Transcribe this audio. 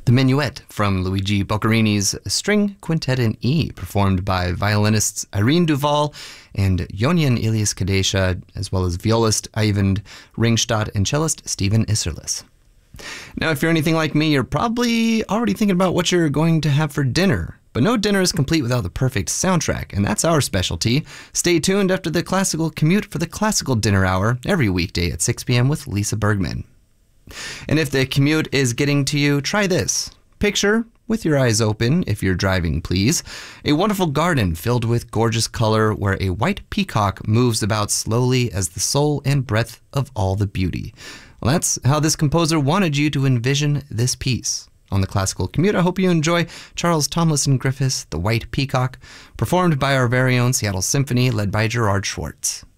The Minuet from Luigi Boccherini's String Quintet in E, performed by violinists Irene Duval and Yonian Ilias Kadesha, as well as violist Eyvind Ringstad and cellist Stephen Isserlis. Now, if you're anything like me, you're probably already thinking about what you're going to have for dinner. But no dinner is complete without the perfect soundtrack, and that's our specialty. Stay tuned after the Classical Commute for the Classical Dinner Hour every weekday at 6 p.m. with Lisa Bergman. And if the commute is getting to you, try this. Picture, with your eyes open, if you're driving, please, a wonderful garden filled with gorgeous color where a white peacock moves about slowly as the soul and breath of all the beauty. Well, that's how this composer wanted you to envision this piece. On the Classical Commute, I hope you enjoy Charles Tomlinson Griffiths' The White Peacock, performed by our very own Seattle Symphony, led by Gerard Schwartz.